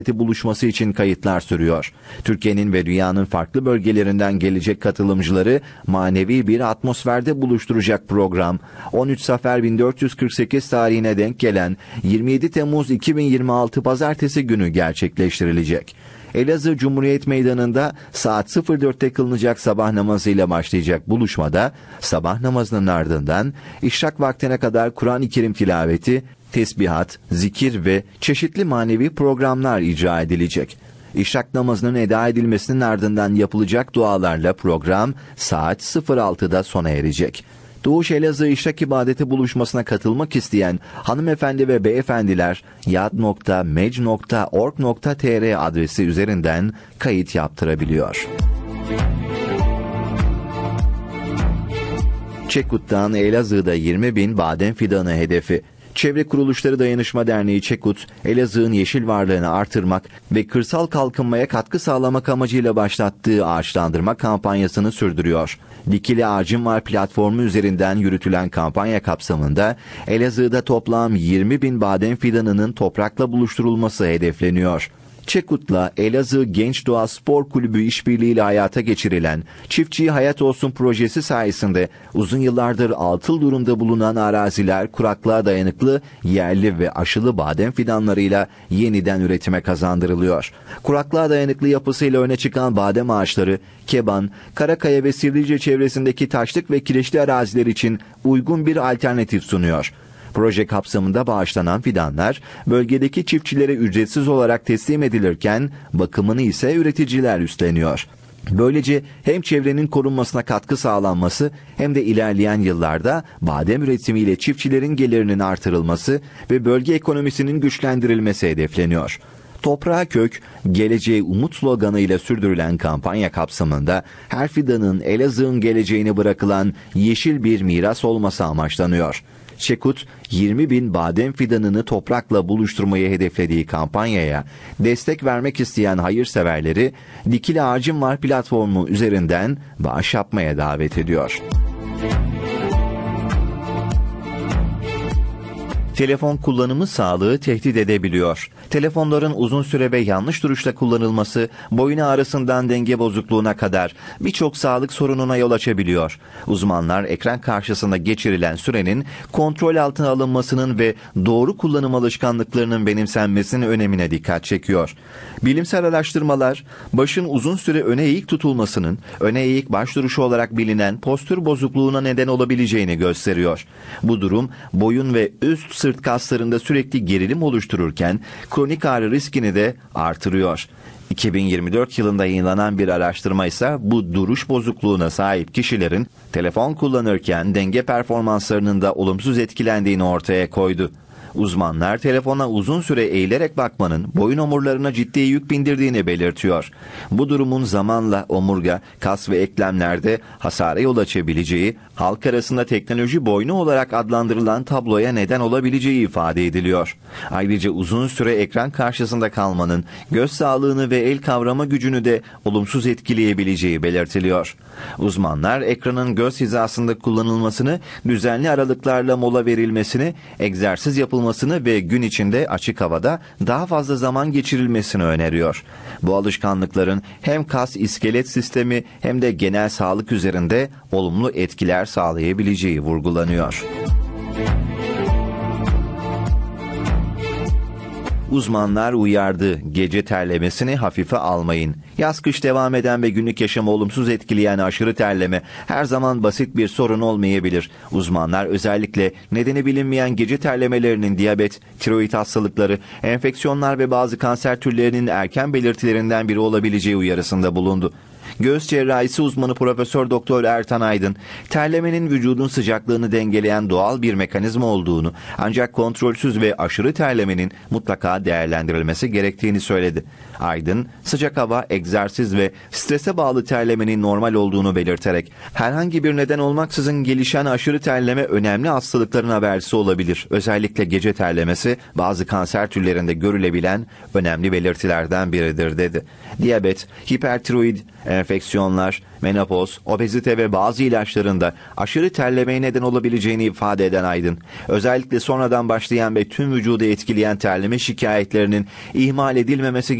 buluşması için kayıtlar sürüyor. Türkiye'nin ve dünyanın farklı bölgelerinden gelecek katılımcıları manevi bir atmosferde buluşturacak program, 13 Safer 1448 tarihine denk gelen 27 Temmuz 2026 Pazartesi günü gerçekleştirilecek. Elazığ Cumhuriyet Meydanı'nda saat 04'te kılınacak sabah namazıyla başlayacak buluşmada, sabah namazının ardından işrak vaktine kadar Kur'an-ı Kerim tilaveti, tesbihat, zikir ve çeşitli manevi programlar icra edilecek. İşrak namazının eda edilmesinin ardından yapılacak dualarla program saat 06'da sona erecek. Doğuş Elazığ İşrak İbadeti buluşmasına katılmak isteyen hanımefendi ve beyefendiler yad.mec.org.tr adresi üzerinden kayıt yaptırabiliyor. Çekut'tan Elazığ'da 20.000 badem fidanı hedefi. Çevre Kuruluşları Dayanışma Derneği Çekut, Elazığ'ın yeşil varlığını artırmak ve kırsal kalkınmaya katkı sağlamak amacıyla başlattığı ağaçlandırma kampanyasını sürdürüyor. Dikili Ağacım Var platformu üzerinden yürütülen kampanya kapsamında Elazığ'da toplam 20.000 badem fidanının toprakla buluşturulması hedefleniyor. Çekut'la Elazığ Genç Doğa Spor Kulübü işbirliğiyle hayata geçirilen Çiftçiye Hayat Olsun projesi sayesinde uzun yıllardır atıl durumda bulunan araziler kuraklığa dayanıklı yerli ve aşılı badem fidanlarıyla yeniden üretime kazandırılıyor. Kuraklığa dayanıklı yapısıyla öne çıkan badem ağaçları Keban, Karakaya ve Sivrice çevresindeki taşlık ve kireçli araziler için uygun bir alternatif sunuyor. Proje kapsamında bağışlanan fidanlar bölgedeki çiftçilere ücretsiz olarak teslim edilirken bakımını ise üreticiler üstleniyor. Böylece hem çevrenin korunmasına katkı sağlanması hem de ilerleyen yıllarda badem üretimiyle çiftçilerin gelirinin artırılması ve bölge ekonomisinin güçlendirilmesi hedefleniyor. Toprağa kök, geleceğe umut sloganıyla sürdürülen kampanya kapsamında her fidanın Elazığ'ın geleceğine bırakılan yeşil bir miras olması amaçlanıyor. Çekut, 20.000 badem fidanını toprakla buluşturmayı hedeflediği kampanyaya destek vermek isteyen hayırseverleri Dikili Ağacım Var platformu üzerinden bağış yapmaya davet ediyor. Telefon kullanımı sağlığı tehdit edebiliyor. Telefonların uzun süre ve yanlış duruşla kullanılması, boyun ağrısından denge bozukluğuna kadar birçok sağlık sorununa yol açabiliyor. Uzmanlar ekran karşısında geçirilen sürenin kontrol altına alınmasının ve doğru kullanım alışkanlıklarının benimsenmesinin önemine dikkat çekiyor. Bilimsel araştırmalar, başın uzun süre öne eğik tutulmasının, öne eğik baş duruşu olarak bilinen postür bozukluğuna neden olabileceğini gösteriyor. Bu durum, boyun ve üst sırt kaslarında sürekli gerilim oluştururken kronik ağrı riskini de artırıyor. 2024 yılında yayınlanan bir araştırma ise bu duruş bozukluğuna sahip kişilerin telefon kullanırken denge performanslarının da olumsuz etkilendiğini ortaya koydu. Uzmanlar telefona uzun süre eğilerek bakmanın boyun omurlarına ciddi yük bindirdiğini belirtiyor. Bu durumun zamanla omurga, kas ve eklemlerde hasara yol açabileceği, halk arasında teknoloji boynu olarak adlandırılan tabloya neden olabileceği ifade ediliyor. Ayrıca uzun süre ekran karşısında kalmanın göz sağlığını ve el kavrama gücünü de olumsuz etkileyebileceği belirtiliyor. Uzmanlar ekranın göz hizasında kullanılmasını, düzenli aralıklarla mola verilmesini, egzersiz yapılmasını ve gün içinde açık havada daha fazla zaman geçirilmesini öneriyor. Bu alışkanlıkların hem kas iskelet sistemi hem de genel sağlık üzerinde olumlu etkiler sağlayabileceği vurgulanıyor. Uzmanlar uyardı, gece terlemesini hafife almayın. Yaz-kış devam eden ve günlük yaşamı olumsuz etkileyen aşırı terleme her zaman basit bir sorun olmayabilir. Uzmanlar özellikle nedeni bilinmeyen gece terlemelerinin diyabet, tiroid hastalıkları, enfeksiyonlar ve bazı kanser türlerinin erken belirtilerinden biri olabileceği uyarısında bulundu. Göğüs cerrahisi uzmanı Profesör Doktor Ertan Aydın, terlemenin vücudun sıcaklığını dengeleyen doğal bir mekanizma olduğunu, ancak kontrolsüz ve aşırı terlemenin mutlaka değerlendirilmesi gerektiğini söyledi. Aydın, sıcak hava, egzersiz ve strese bağlı terlemenin normal olduğunu belirterek, herhangi bir neden olmaksızın gelişen aşırı terleme önemli hastalıkların habercisi olabilir. Özellikle gece terlemesi bazı kanser türlerinde görülebilen önemli belirtilerden biridir dedi. Diyabet, hipertiroid, Enfeksiyonlar, menopoz, obezite ve bazı ilaçlarında aşırı terlemeye neden olabileceğini ifade eden Aydın, özellikle sonradan başlayan ve tüm vücudu etkileyen terleme şikayetlerinin ihmal edilmemesi